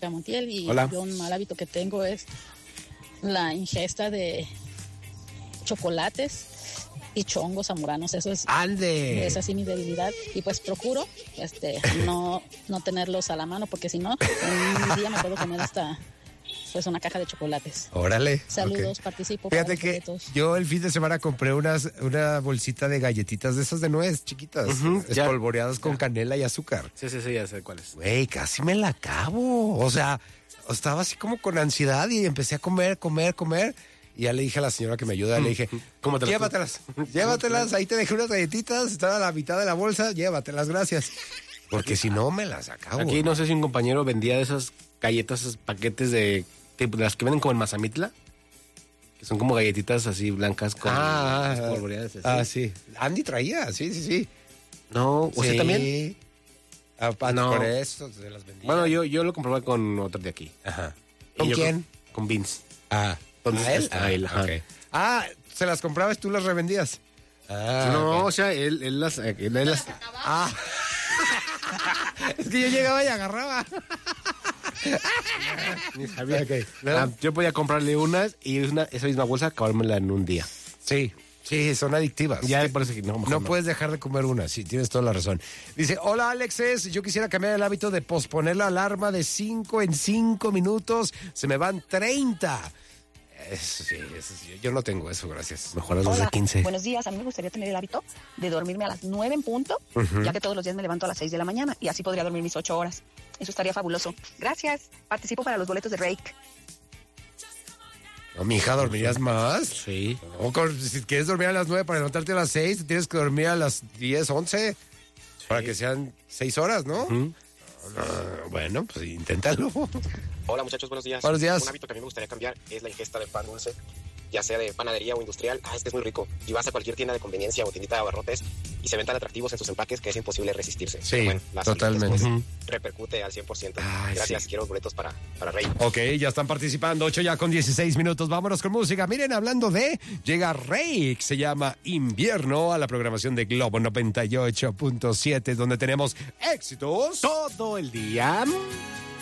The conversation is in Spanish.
Mónica Montiel, y Hola. yo un mal hábito que tengo es la ingesta de chocolates y chongos zamoranos. Eso es ¡Ande! Es así mi debilidad, y pues procuro no tenerlos a la mano, porque si no, en un día me puedo comer hasta pues una caja de chocolates. Órale. Saludos, Ok. participo. Fíjate para que los boletos. yo el fin de semana compré una bolsita de galletitas de esas de nuez chiquitas, ya. espolvoreadas con canela y azúcar. Sí, ya sé cuál es. Güey, casi me la acabo. O sea, estaba así como con ansiedad y empecé a comer. Y ya le dije a la señora que me ayuda, le dije, Cómatelas. llévatelas, ahí te dejé unas galletitas, están a la mitad de la bolsa, llévatelas, gracias. Porque si no, me las acabo. Aquí no sé si un compañero vendía esas galletas, esos paquetes de las que venden como en Mazamitla, que son como galletitas así blancas con espolvoreadas así. sí. Andy traía, sí. No, ¿usted Sí. también? No. Por eso se las vendía. Bueno, yo lo comprobé con otro de aquí. Ajá. Y ¿Con yo quién? Con Vince. Entonces, ¿A él? A él, ajá. Ok. ¿Se las comprabas, tú las revendías? No, ok. o sea, él las... Es que yo llegaba y agarraba. Ni sabía. Ok. Yo podía comprarle unas y esa misma bolsa acabármela en un día. Sí, son adictivas. Ya por eso que no, mejor No puedes dejar de comer una, sí, tienes toda la razón. Dice, hola Alexes, yo quisiera cambiar el hábito de posponer la alarma de 5 en 5 minutos, se me van 30. Eso sí, yo no tengo eso, gracias. Mejor las 12:15. Buenos días, a mí me gustaría tener el hábito de dormirme a las 9 en punto, ya que todos los días me levanto a las 6 de la mañana y así podría dormir mis 8 horas. Eso estaría fabuloso. Gracias. Participo para los boletos de Rake. No, mija, ¿dormirías más? Sí. Si quieres dormir a las 9 para levantarte a las 6, tienes que dormir a las 10, 11, para que sean 6 horas, ¿no? Bueno, pues inténtalo. Hola muchachos, buenos días. Buenos días. Un hábito que a mí me gustaría cambiar es la ingesta de pan dulce, ya sea de panadería o industrial. Es que es muy rico. Y vas a cualquier tienda de conveniencia o tiendita de abarrotes y se ven tan atractivos en sus empaques que es imposible resistirse. Sí, Pero bueno, la salud totalmente. después repercute al 100%. Ay, Gracias, sí. quiero boletos para Rey. Ok, ya están participando, 8 ya con 16 minutos. Vámonos con música. Miren, hablando de, llega Rey, se llama Invierno, a la programación de Globo 98.7, donde tenemos éxitos Todo el día.